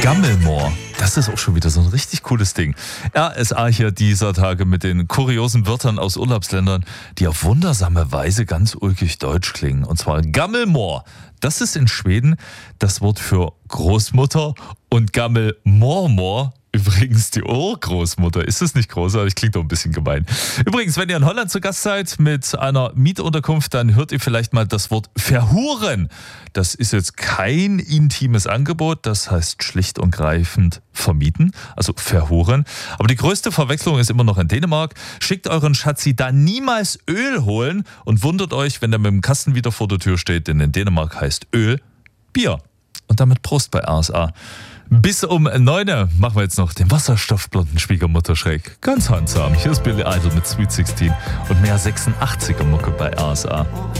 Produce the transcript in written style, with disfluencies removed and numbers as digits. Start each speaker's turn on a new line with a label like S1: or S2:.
S1: Gammelmoor. Das ist auch schon wieder so ein richtig cooles Ding. RSA hier dieser Tage mit den kuriosen Wörtern aus Urlaubsländern, die auf wundersame Weise ganz ulkig deutsch klingen. Und zwar Gammelmoor. Das ist in Schweden das Wort für Großmutter und Gammelmormor übrigens die Urgroßmutter. Ist das nicht großartig? Klingt doch ein bisschen gemein. Übrigens, wenn ihr in Holland zu Gast seid mit einer Mietunterkunft, dann hört ihr vielleicht mal das Wort verhuren. Das ist jetzt kein intimes Angebot, das heißt schlicht und greifend vermieten, also verhuren. Aber die größte Verwechslung ist immer noch in Dänemark. Schickt euren Schatzi da niemals Öl holen und wundert euch, wenn der mit dem Kasten wieder vor der Tür steht, denn in Dänemark heißt Öl Bier. Und damit Prost bei RSA. Bis um 9 Uhr machen wir jetzt noch den wasserstoffblonden Schwiegermutter schräg. Ganz handsam. Hier ist Billy Idol mit Sweet 16 und mehr 86er Mucke bei RSA.